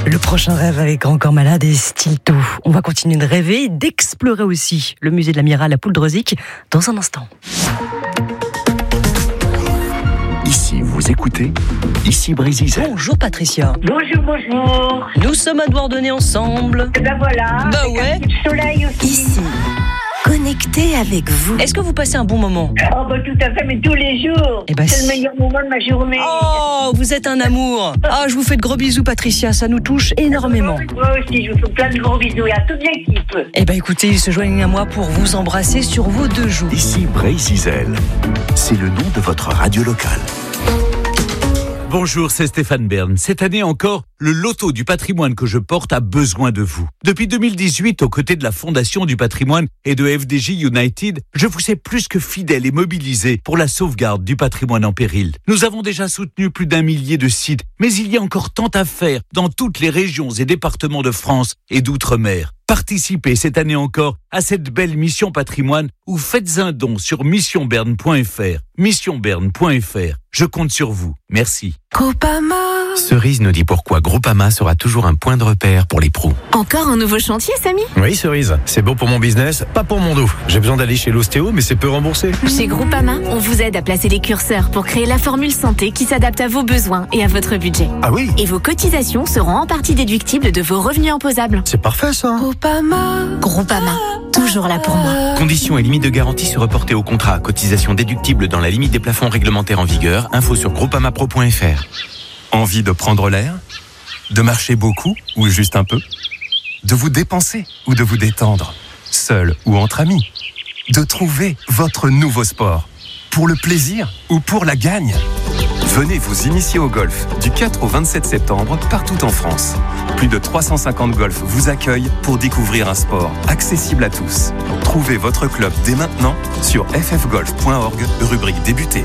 Le prochain rêve avec Grand Corps Malade et Stilto. On va continuer de rêver et d'explorer aussi le musée de l'Amiral à Pouldreuzic dans un instant. Ici, vous écoutez, ici Brésil. Bonjour Patricia. Bonjour. Nous sommes à Douarnenez ensemble. Et ben voilà. Bah avec ouais. un peu de soleil aussi. Ici, connecté avec vous. Est-ce que vous passez un bon moment? Oh bah tout à fait, mais tous les jours. Eh ben, c'est le meilleur moment de ma journée. Oh, vous êtes un amour. Ah, je vous fais de gros bisous Patricia, ça nous touche énormément. Moi aussi, je vous fais plein de gros bisous et à toute l'équipe. Eh ben écoutez, ils se joignent à moi pour vous embrasser sur vos deux joues. Ici Brésil. C'est le nom de votre radio locale. Bonjour, c'est Stéphane Bern. Cette année encore, le loto du patrimoine que je porte a besoin de vous. Depuis 2018, aux côtés de la Fondation du patrimoine et de FDJ United, je vous sais plus que fidèle et mobilisé pour la sauvegarde du patrimoine en péril. Nous avons déjà soutenu plus d'1 millier de sites, mais il y a encore tant à faire dans toutes les régions et départements de France et d'outre-mer. Participez cette année encore à cette belle mission patrimoine ou faites un don sur missionberne.fr. Missionberne.fr. Je compte sur vous. Merci. Groupama. Cerise nous dit pourquoi Groupama sera toujours un point de repère pour les pros. Encore un nouveau chantier, Samy? Oui, Cerise, c'est bon pour mon business, pas pour mon dos. J'ai besoin d'aller chez l'ostéo, mais c'est peu remboursé. Chez Groupama, on vous aide à placer les curseurs pour créer la formule santé qui s'adapte à vos besoins et à votre budget. Ah oui? Et vos cotisations seront en partie déductibles de vos revenus imposables. C'est parfait ça. Groupama, toujours là pour moi. Conditions et limites de garantie se reporter au contrat. Cotisation déductible dans la limite des plafonds réglementaires en vigueur. Info sur groupamapro.fr. Envie de prendre l'air? De marcher beaucoup ou juste un peu? De vous dépenser ou de vous détendre? Seul ou entre amis? De trouver votre nouveau sport? Pour le plaisir ou pour la gagne? Venez vous initier au golf du 4 au 27 septembre partout en France. Plus de 350 golfs vous accueillent pour découvrir un sport accessible à tous. Trouvez votre club dès maintenant sur ffgolf.org, rubrique débuter.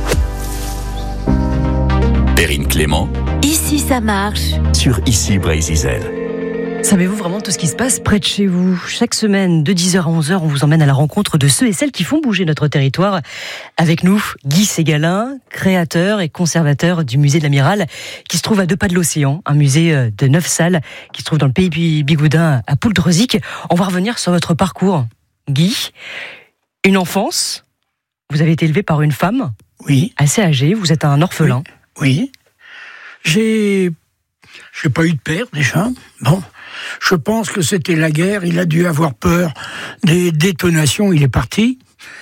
Perrine Clément Ici, ça marche. sur Ici Brésil. Savez-vous vraiment tout ce qui se passe près de chez vous? Chaque semaine, de 10h à 11h, on vous emmène à la rencontre de ceux et celles qui font bouger notre territoire. Avec nous, Guy Ségalin, créateur et conservateur du musée de l'Amiral, qui se trouve à 2 pas de l'océan, un musée de 9 salles, qui se trouve dans le pays Bigoudin à Pouldreuzic. On va revenir sur votre parcours. Guy, une enfance, vous avez été élevé par une femme Oui, assez âgée, vous êtes un orphelin. oui. J'ai pas eu de père déjà. Bon, je pense que c'était la guerre. Il a dû avoir peur des détonations. Il est parti.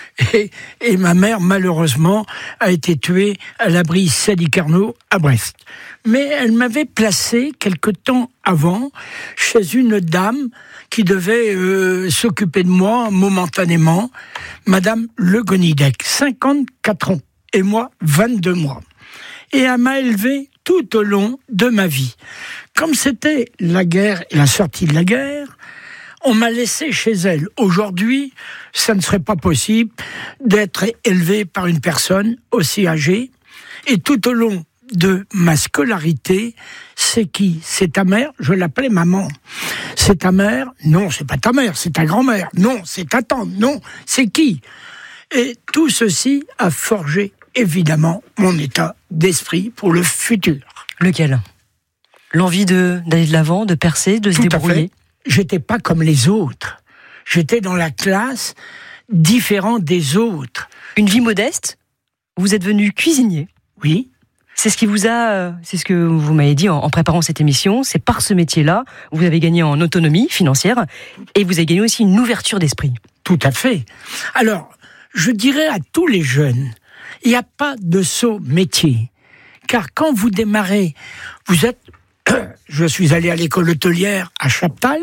Et ma mère, malheureusement, a été tuée à l'abri Sadi Carnot à Brest. Mais elle m'avait placé quelque temps avant chez une dame qui devait s'occuper de moi momentanément, Madame Le Gonidec, 54 ans, et moi, 22 mois. Et elle m'a élevé tout au long de ma vie. Comme c'était la guerre et la sortie de la guerre, on m'a laissé chez elle. Aujourd'hui, ça ne serait pas possible d'être élevé par une personne aussi âgée. Et tout au long de ma scolarité, c'est qui? C'est ta mère? Je l'appelais maman. C'est ta mère? Non, c'est pas ta mère, c'est ta grand-mère. Non, c'est ta tante. Non, c'est qui? Et tout ceci a forgé évidemment mon état d'esprit pour le futur. Lequel? L'envie d'aller de l'avant, de percer, de se Tout à débrouiller? fait. J'étais pas comme les autres. J'étais dans la classe différent des autres. Une vie modeste? Vous êtes devenu cuisinier? Oui, C'est ce qui vous a, c'est ce que vous m'avez dit en préparant cette émission. C'est par ce métier-là, vous avez gagné en autonomie financière et vous avez gagné aussi une ouverture d'esprit. tout à fait. Alors, je dirais à tous les jeunes, il n'y a pas de saut métier. Car quand vous démarrez, vous êtes... Je suis allé à l'école hôtelière à Chaptal,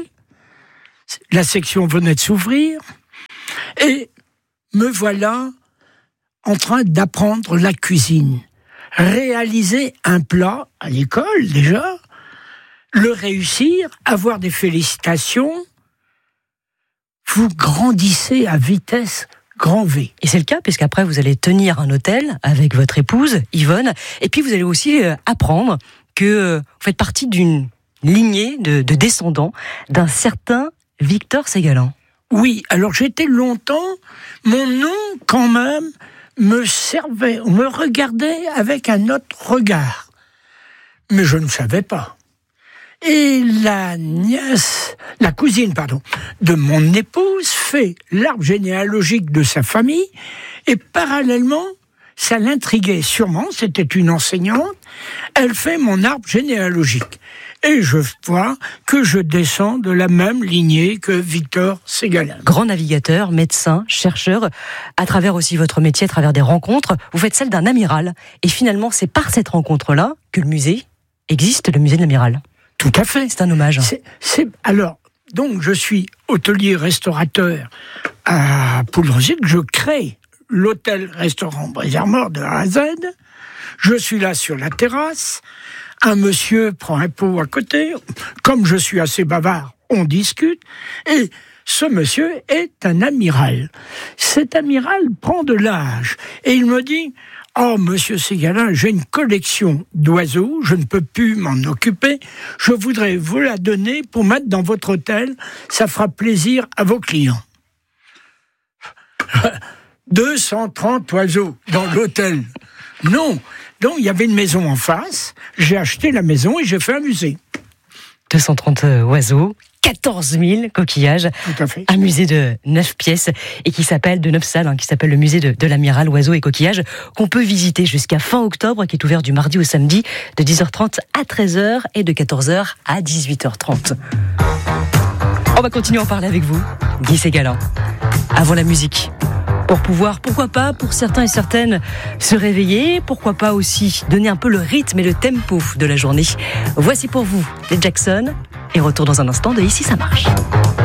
la section venait de s'ouvrir, et me voilà en train d'apprendre la cuisine. Réaliser un plat à l'école déjà, le réussir, avoir des félicitations, vous grandissez à vitesse grand V. Et c'est le cas, puisqu'après vous allez tenir un hôtel avec votre épouse, Yvonne, et puis vous allez aussi apprendre que vous faites partie d'une lignée de descendants d'un certain Victor Ségalin. Oui, alors j'étais longtemps, mon nom quand même me servait, on me regardait avec un autre regard. Mais je ne savais pas. Et la cousine, de mon épouse fait l'arbre généalogique de sa famille, et parallèlement, ça l'intriguait sûrement, c'était une enseignante, elle fait mon arbre généalogique. Et je vois que je descends de la même lignée que Victor Ségalen. Grand navigateur, médecin, chercheur, à travers aussi votre métier, à travers des rencontres, vous faites celle d'un amiral. Et finalement, c'est par cette rencontre-là que le musée existe, le musée de l'amiral. Tout à fait. C'est un hommage. Alors, donc, je suis hôtelier-restaurateur à Poudre-Zic, je crée l'hôtel-restaurant Brézard-Mort de A à Z. Je suis là sur la terrasse. Un monsieur prend un pot à côté. Comme je suis assez bavard, on discute. Et ce monsieur est un amiral. Cet amiral prend de l'âge. Et il me dit... Oh, monsieur Ségalen, j'ai une collection d'oiseaux, je ne peux plus m'en occuper. Je voudrais vous la donner pour mettre dans votre hôtel. Ça fera plaisir à vos clients. 230 oiseaux dans l'hôtel. Non. Donc, il y avait une maison en face. J'ai acheté la maison et j'ai fait un musée. 230 oiseaux. 14 000 coquillages. Tout à fait. Un musée de 9 pièces et qui s'appelle, de 9 salles, qui s'appelle le musée de l'amiral oiseaux et coquillages, qu'on peut visiter jusqu'à fin octobre, qui est ouvert du mardi au samedi de 10h30 à 13h et de 14h à 18h30. On va continuer à en parler avec vous, Guy Ségalen. Avant la musique. Pour pouvoir, pourquoi pas, pour certains et certaines, se réveiller, pourquoi pas aussi donner un peu le rythme et le tempo de la journée. Voici pour vous les Jackson, et retour dans un instant de Ici ça marche.